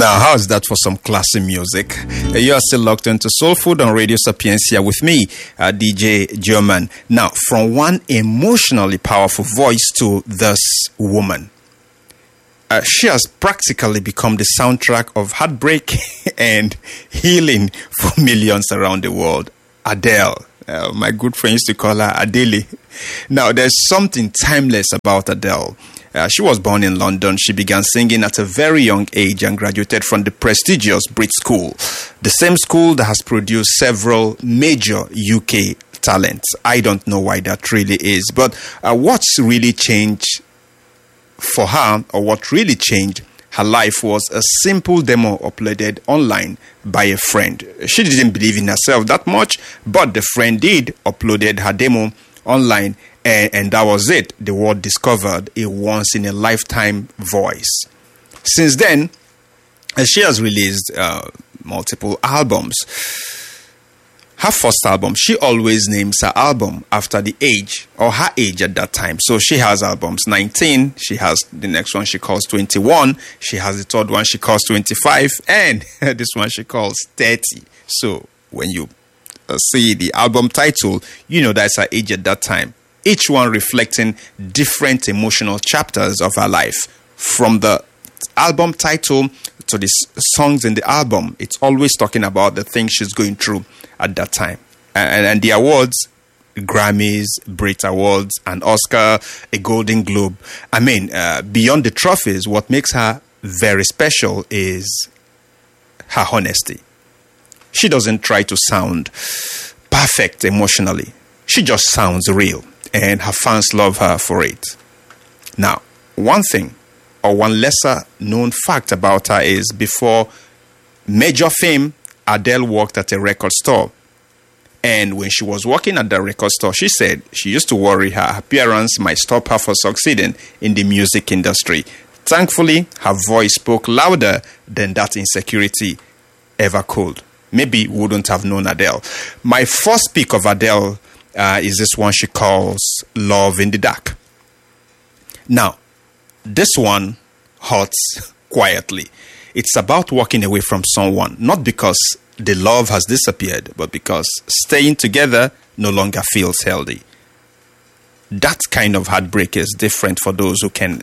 Now, how's that for some classy music? You are still locked into Soul Food on Radio Sapiencia with me, DJ German. Now, from one emotionally powerful voice to this woman. She has practically become the soundtrack of heartbreak and healing for millions around the world. Adele. My good friend used to call her Adele. Now, there's something timeless about Adele. She was born in London. She began singing at a very young age and graduated from the prestigious Brit School, the same school that has produced several major UK talents. I don't know why that really is, but what's really changed for her, or what really changed her life, was a simple demo uploaded online by a friend. She didn't believe in herself that much, but the friend did uploaded her demo online, and that was it. The world discovered a once-in-a-lifetime voice. Since then, she has released multiple albums. Her first album, she always names her album after the age, or her age at that time. So she has albums 19, she has the next one she calls 21, she has the third one she calls 25, and this one she calls 30. So when you see the album title, you know that's her age at that time. Each one reflecting different emotional chapters of her life. From the album title to the songs in the album, it's always talking about the things she's going through at that time. And the awards, Grammys, Brit Awards, an Oscar, a Golden Globe. I mean, beyond the trophies, what makes her very special is her honesty. She doesn't try to sound perfect emotionally. She just sounds real, and her fans love her for it. Now, one thing, or one lesser known fact about her is, before major fame, Adele worked at a record store. And when she was working at the record store, she said she used to worry her appearance might stop her from succeeding in the music industry. Thankfully, her voice spoke louder than that insecurity ever could. Maybe we wouldn't have known Adele. My first pick of Adele is this one she calls Love in the Dark. Now, this one hurts quietly. It's about walking away from someone, not because the love has disappeared, but because staying together no longer feels healthy. That kind of heartbreak is different for those who can,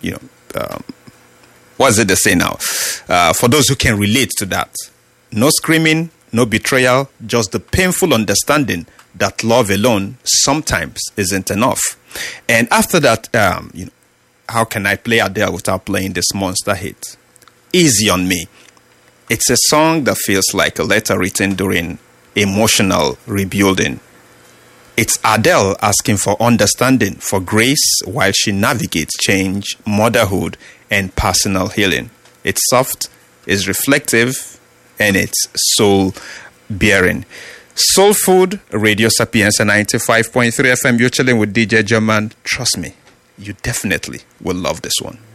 what's it they say now? For those who can relate to that. No screaming, no betrayal, just the painful understanding that love alone sometimes isn't enough. And after that, how can I play Adele without playing this monster hit? Easy on Me. It's a song that feels like a letter written during emotional rebuilding. It's Adele asking for understanding, for grace, while she navigates change, motherhood, and personal healing. It's soft, it's reflective, and it's soul-bearing. Soul Food, Radio Sapiencia 95.3 FM. You're chilling with DJ German. Trust me, you definitely will love this one.